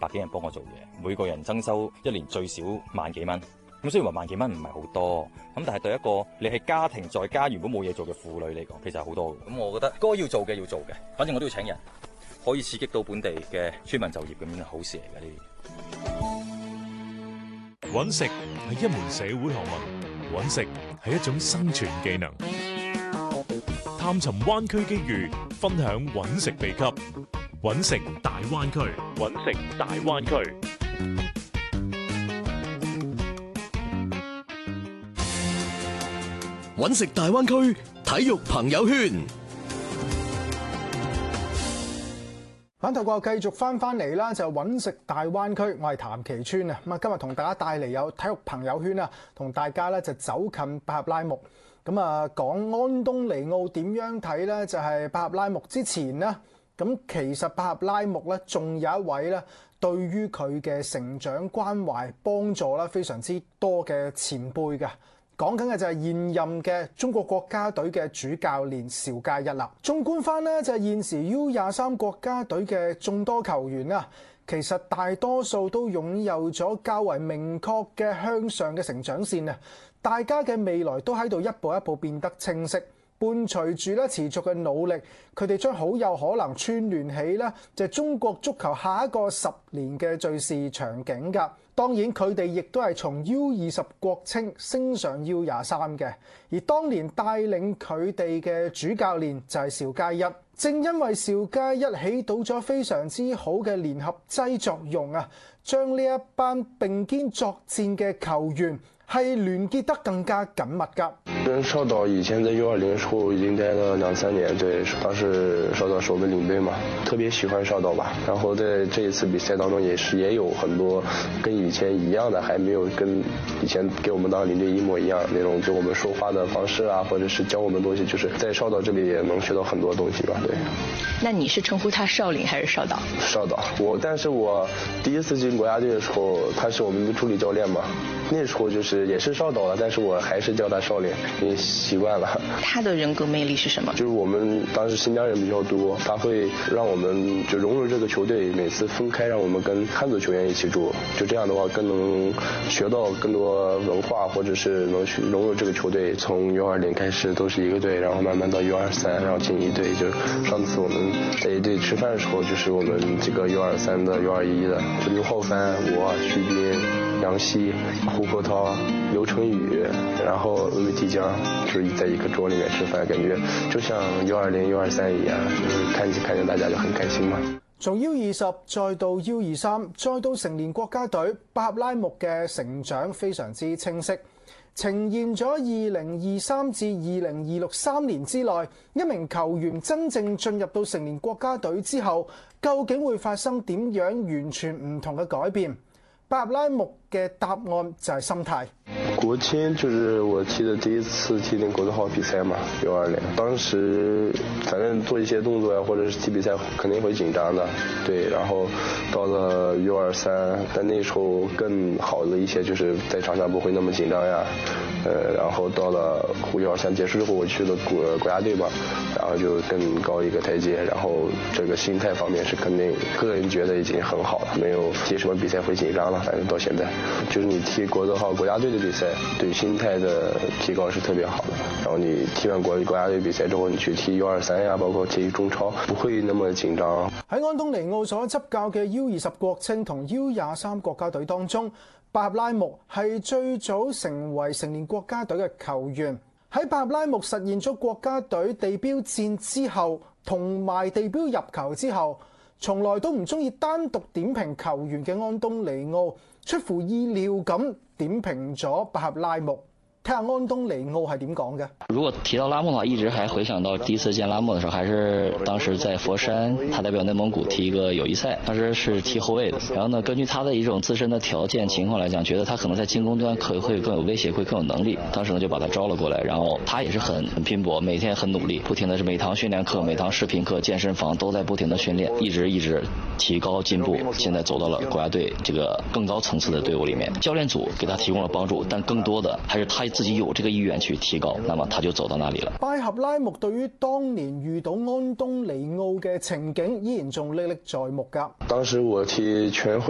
500幾人幫我做嘢，每個人增收一年最少萬幾蚊。咁雖然話萬幾蚊唔係好多，咁但係對一個你係家庭在家原本冇嘢做嘅婦女嚟講，其實係好多嘅。咁我覺得該要做嘅要做嘅，反正我都要請人，可以刺激到本地嘅村民就業咁樣係好事嚟嘅呢啲。 揾食係一門社會學問，揾食係一種生存技能。探尋灣區機遇，分享揾食秘笈。揾食大灣區，揾食大灣區。 揾食大灣區體育朋友圈。 反頭過後繼續翻嚟啦，就揾食大灣區，我係譚其川啊。咁啊，今日同大家帶嚟有體育朋友圈啊，同大家咧就走近百合拉木。咁啊，講安東尼奧點樣睇咧？就係百合拉木之前呢，咁其實百合拉木咧，仲有一位咧，對於佢嘅成長關懷幫助啦，非常之多嘅前輩嘅。講緊嘅就係現任嘅中國國家隊嘅主教練邵佳一啦。縱觀翻呢，就係現時 U23 國家隊嘅眾多球員啊，其實大多數都擁有咗較為明確嘅向上嘅成長線啊。大家嘅未來都喺度一步一步變得清晰，伴隨住咧持續嘅努力，佢哋將好有可能串聯起咧就係中國足球下一個10年嘅敘事場景㗎。當然佢哋亦都係從 U20 國青升上 U23 嘅，而當年帶領佢哋嘅主教練就係邵佳一。正因為邵佳一起到咗非常之好嘅聯合劑作用啊，將呢一班並肩作戰嘅球員係聯結得更加緊密㗎。 跟邵導以前在 U20 時候已經待了2-3年，對，當時邵導是我們領隊嘛，特別喜歡邵導吧。然後在這一次比賽當中也有很多跟以前一樣的，還沒有跟以前給我們當領隊一模一樣那種，就我們說話的方式啊，或者是教我們東西，就是在邵導這裡也能學到很多東西吧。對。 那你是稱呼他少領還是邵導？ 邵導，但是我第一次進國家隊的時候，他是我們的助理教練嘛，那時候就是也是邵導了，但是我還是叫他少領，因為習慣了。 他的人格魅力是什麼？ 就是我們當時新疆人比較多，他會讓我們就融入這個球隊，每次分開讓我們跟漢族球員一起住，就這樣的話更能學到更多文化，或者是能去融入這個球隊。從 U20 開始都是一個隊，然後慢慢到 U23，然後進一隊。就上次我們在一隊吃飯的時候，就是我們幾個 U23 的 U21 的，就劉浩帆、我、徐斌、楊希、胡國濤、劉成宇，然後魏提江，就是在一個桌裡面吃飯，感覺就像 U20、U23 一樣，就是看見大家就很開心嘛。 從 U20 再到 U23，再到成年國家隊，百合拉木嘅成長非常之清晰，呈現咗2023至2026 3年之內，一名球員真正進入到成年國家隊之後，究竟會發生點樣完全唔同嘅改變？百合拉木嘅答案就係心態。 國青就是我踢的第一次踢那國字號比賽嘛，U20。當時反正做一些動作呀，或者是踢比賽肯定會緊張的，對。然後到了 U23，但那時候更好的一些，就是在場上不會那麼緊張呀。然後到了 U23結束之後，我去了國家隊嘛，然後就更高一個台階。然後這個心態方面是肯定個人覺得已經很好了，沒有踢什麼比賽會緊張了。反正到現在，就是你踢國字號國家隊的比賽，對心態的提高是特別好的。然後你踢完國家隊比賽之後，你去踢 U23呀，包括踢中超，不會那麼緊張。 喺安東尼奧所執教嘅 U20 國青同 U23 國家隊當中，百合拉木係最早成為成年國家隊嘅球員。喺百合拉木實現咗國家隊地標戰之後，同埋地標入球之後，從來都唔中意單獨點評球員嘅安東尼奧，出乎意料咁點評咗百合拉木。睇下安東尼奧係點講嘅。 如果提到拉木的話，一直還回想到第一次見拉木的時候，還是當時在佛山，他代表內蒙古踢一個友誼賽，當時是踢後衛的。然後呢，根據他的一種自身的條件情況來講，覺得他可能在進攻端會更有威脅，會更有能力。當時呢就把他招了過來，然後他也是很拼搏，每天很努力，不停的是每堂訓練課、每堂視頻課、健身房都在不停的訓練，一直提高進步。現在走到了國家隊這個更高層次的隊伍裡面，教練組給他提供了幫助，但更多的還是他自己有這個意願去提高，那麼他就走到那裡了。 百合拉木對於當年遇到安東尼奧嘅情景依然仲歷歷在目㗎。 當時我踢全會